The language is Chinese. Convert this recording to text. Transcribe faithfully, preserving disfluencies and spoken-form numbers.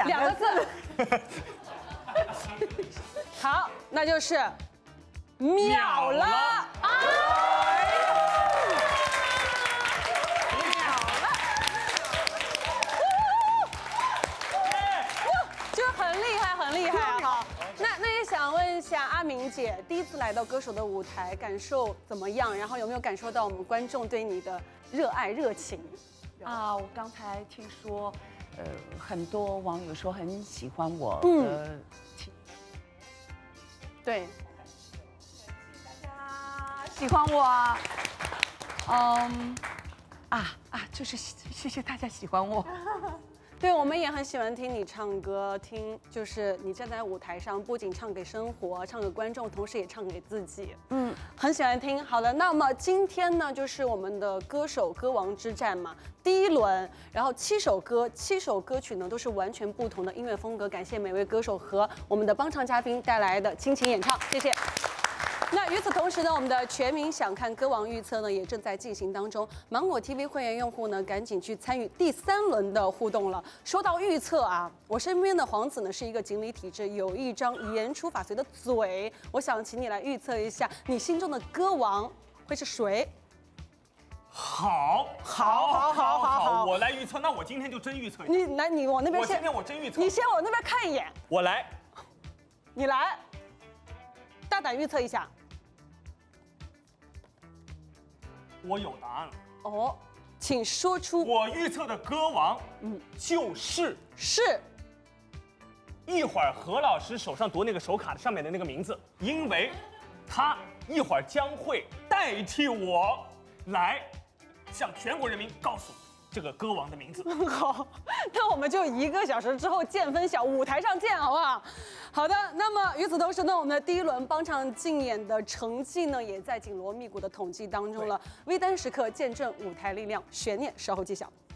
两个字。 好，那就是秒了啊！秒了，就很厉害，很厉害。好，那那也想问一下阿明姐，第一次来到歌手的舞台，感受怎么样？然后有没有感受到我们观众对你的热爱、热情？ 啊，我刚才听说，呃，很多网友说很喜欢我的。 嗯对， 大家喜欢我啊，嗯，啊啊，就是谢谢大家喜欢我。 对，我们也很喜欢听你唱歌，听就是你站在舞台上，不仅唱给生活，唱给观众，同时也唱给自己。嗯，很喜欢听。好的，那么今天呢，就是我们的歌手歌王之战嘛，第一轮，然后七首歌，七首歌曲呢都是完全不同的音乐风格。感谢每位歌手和我们的帮唱嘉宾带来的倾情演唱，谢谢。那与此同时呢，我们的全民想看歌王预测呢也正在进行当中。芒果 T V 会员用户呢，赶紧去参与第三轮的互动了。说到预测啊，我身边的皇子呢是一个锦鲤体质，有一张言出法随的嘴。我想请你来预测一下，你心中的歌王会是谁？ 好，好，好，好，好，好，我来预测。那我今天就真预测一下。 你来，你往那边先。 我今天我真预测。 你先往那边看一眼。 我来。 你来，大胆预测一下。 我有答案了哦，请说出。 我预测的歌王，嗯，就是是。 一会儿何老师手上夺那个手卡上面的那个名字，因为他一会儿将会代替我来向全国人民告诉这个歌王的名字。 好，那我们就一个小时之后见分晓，舞台上见，好不好？好的，那么与此同时呢，我们的第一轮帮唱竞演的成绩呢，也在紧锣密鼓的统计当中了。微单时刻见证舞台力量，悬念稍后揭晓。